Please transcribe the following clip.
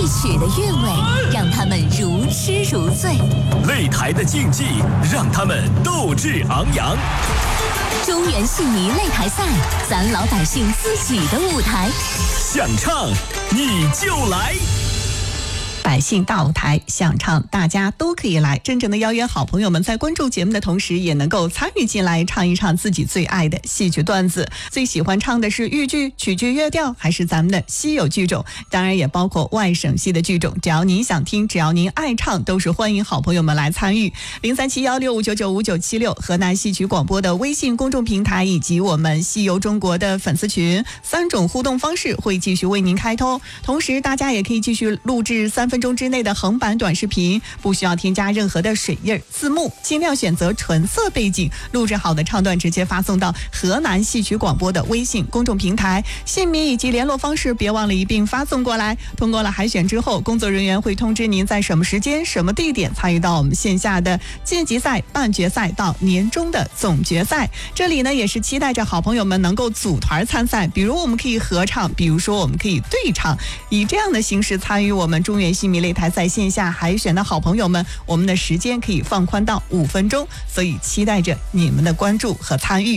戏曲的韵味让他们如痴如醉， 擂台的竞技让他们斗志昂扬。 中原戏迷擂台赛，咱老百姓自己的舞台， 想唱你就来。 百姓大舞台，想唱大家都可以来。真诚的邀约好朋友们在关注节目的同时，也能够参与进来，唱一唱自己最爱的戏曲段子。最喜欢唱的是豫剧、曲剧、乐调，还是咱们的稀有剧种？当然也包括外省戏的剧种。只要您想听，只要您爱唱，都是欢迎好朋友们来参与。037165995976河南戏曲广播的微信公众平台以及我们戏游中国的粉丝群，3种互动方式会继续为您开通。同时，大家也可以继续录制3分钟之内的横版短视频，不需要添加任何的水印字幕，尽量选择纯色背景，录制好的唱段直接发送到河南戏曲广播的微信公众平台，姓名以及联络方式别忘了一并发送过来。通过了海选之后，工作人员会通知您在什么时间、什么地点参与到我们线下的晋级赛、半决赛到年终的总决赛。这里呢也是期待着好朋友们能够组团参赛，比如我们可以合唱，比如说我们可以对唱，以这样的形式参与我们中原戏迷擂台赛线下海选的好朋友们，我们的时间可以放宽到5分钟，所以期待着你们的关注和参与。